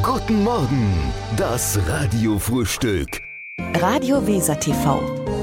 Guten Morgen, das Radiofrühstück. Radio Weser TV.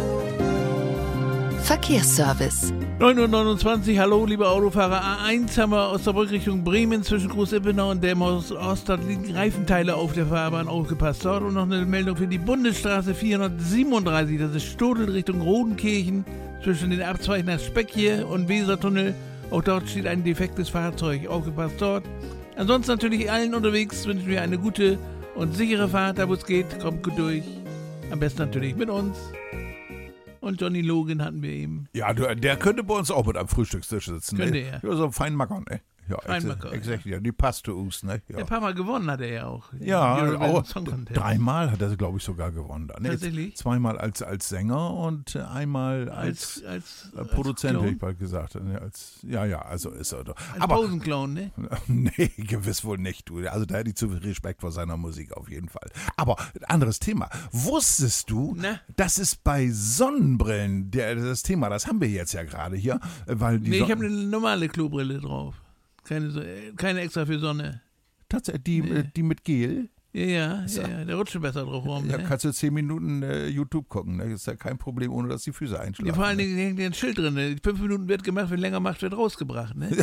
Verkehrsservice. 9:29 Uhr, hallo liebe Autofahrer. A1 haben wir aus der Rückrichtung Bremen zwischen Groß-Ippenau und Delmhorst Ost. Dort liegen Reifenteile auf der Fahrbahn, aufgepasst. Dort und noch eine Meldung für die Bundesstraße 437, das ist Stodel Richtung Rodenkirchen, zwischen den Abzweichen nach Speckje und Wesertunnel. Auch dort steht ein defektes Fahrzeug, aufgepasst dort. Ansonsten natürlich allen unterwegs wünschen wir eine gute und sichere Fahrt, da wo es geht, kommt gut durch. Am besten natürlich mit uns. Und Johnny Logan hatten wir eben. Ja, der könnte bei uns auch mit am Frühstückstisch sitzen. Könnte ne? er. Ja, so ein Feinmacker, ne? Ja, exakt, ja. Die passt zu uns, ne? Ja. Ein paar Mal gewonnen hat er ja auch. Ja, auch Song Contest. 3-mal hat er, glaube ich, sogar gewonnen. Ne? Tatsächlich? 2-mal als Sänger und einmal als Produzent, hätte ich bald gesagt. Ne? Also ist er doch. Als Pausenclown, ne? Nee, gewiss wohl nicht. Du. Also da hätte ich zu viel Respekt vor seiner Musik auf jeden Fall. Aber anderes Thema. Wusstest du, dass es bei Sonnenbrillen, das Thema, das haben wir jetzt ja gerade hier, weil die ich habe eine normale Klobrille drauf. Keine extra für Sonne. Tatsächlich, die mit Gel? Ja, der rutscht besser drauf rum. Ja, ne? kannst du 10 Minuten YouTube gucken. Das ist ja kein Problem, ohne dass die Füße einschlafen. Ja, vor allen Dingen hängt ein Schild drin. Ne? 5 Minuten wird gemacht, wenn länger macht, wird rausgebracht. Ne?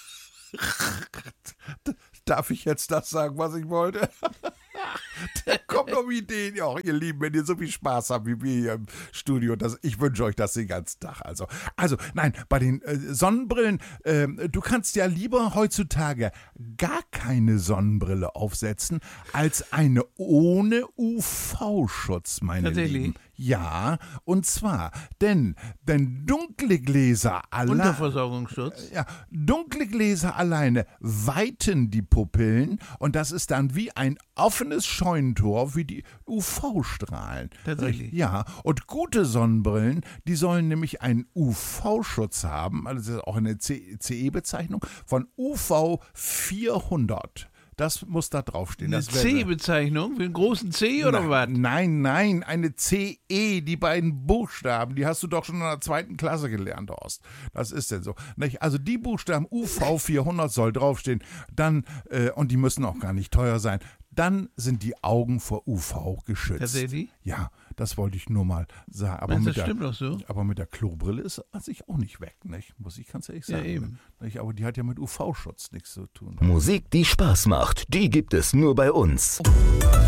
Darf ich jetzt das sagen, was ich wollte? Da kommen noch Ideen. Ja, ihr Lieben, wenn ihr so viel Spaß habt wie wir hier im Studio, ich wünsche euch das den ganzen Tag. Also nein, bei den Sonnenbrillen, du kannst ja lieber heutzutage gar keine Sonnenbrille aufsetzen, als eine ohne UV-Schutz, meine Lieben. Ja, und zwar, denn dunkle Gläser Unterversorgungsschutz. Dunkle Gläser alleine weiten die Pupillen und das ist dann wie ein offenes Scheunentor wie die UV-Strahlen. Tatsächlich. Ja, und gute Sonnenbrillen, die sollen nämlich einen UV-Schutz haben, also das ist auch eine CE-Bezeichnung, von UV 400. Das muss da draufstehen. Eine C-Bezeichnung? Für einen großen C oder was? Nein, eine CE, die beiden Buchstaben, die hast du doch schon in der 2. Klasse gelernt, Horst. Das ist denn so. Also die Buchstaben UV 400 soll draufstehen, dann, und die müssen auch gar nicht teuer sein, dann sind die Augen vor UV geschützt. Tatsächlich? Ja, das wollte ich nur mal sagen. Aber das stimmt doch so. Aber mit der Klobrille ist sich auch nicht weg, nicht? Muss ich ganz ehrlich sagen. Ja, eben. Nicht? Aber die hat ja mit UV-Schutz nichts zu tun. Musik, die Spaß macht, die gibt es nur bei uns.